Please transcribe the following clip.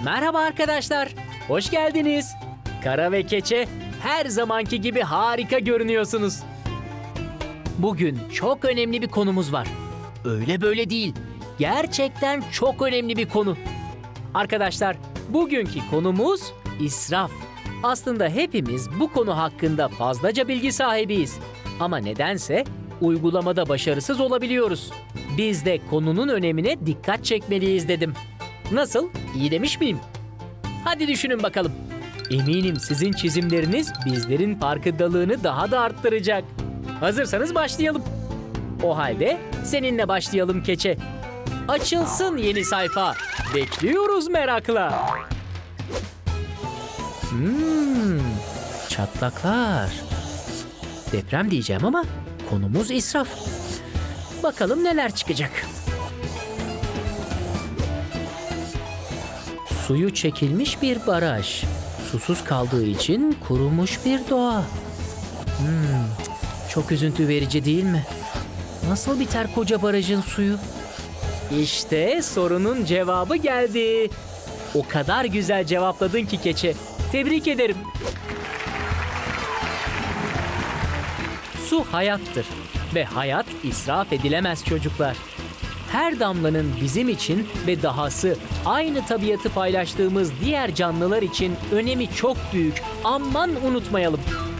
Merhaba arkadaşlar, hoş geldiniz. Kara ve Keçe her zamanki gibi harika görünüyorsunuz. Bugün çok önemli bir konumuz var. Öyle böyle değil, gerçekten çok önemli bir konu. Arkadaşlar, bugünkü konumuz israf. Aslında hepimiz bu konu hakkında fazlaca bilgi sahibiyiz. Ama nedense uygulamada başarısız olabiliyoruz. Biz de konunun önemine dikkat çekmeliyiz dedim. Nasıl? İyi demiş miyim? Hadi düşünün bakalım. Eminim sizin çizimleriniz bizlerin farkındalığını daha da arttıracak. Hazırsanız başlayalım. O halde seninle başlayalım Keçe. Açılsın yeni sayfa. Bekliyoruz merakla. Çatlaklar. Deprem diyeceğim ama konumuz israf. Bakalım neler çıkacak. Suyu çekilmiş bir baraj. Susuz kaldığı için kurumuş bir doğa. Çok üzüntü verici değil mi? Nasıl biter koca barajın suyu? İşte sorunun cevabı geldi. O kadar güzel cevapladın ki Keçe. Tebrik ederim. Su hayattır ve hayat israf edilemez çocuklar. Her damlanın bizim için ve dahası aynı tabiatı paylaştığımız diğer canlılar için önemi çok büyük. Aman unutmayalım.